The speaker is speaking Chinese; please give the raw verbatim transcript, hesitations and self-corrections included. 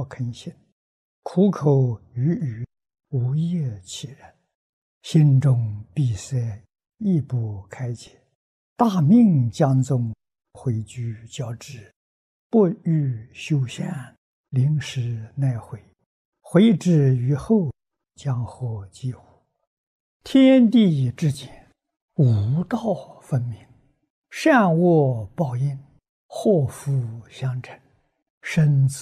不肯信，苦口语语，无业其人，心中闭塞，亦不开解。大命将宗，回居交之，不欲修善，临时奈悔，悔之于后，将何及乎？天地之间，吾道分明，善恶报应，祸福相承，生死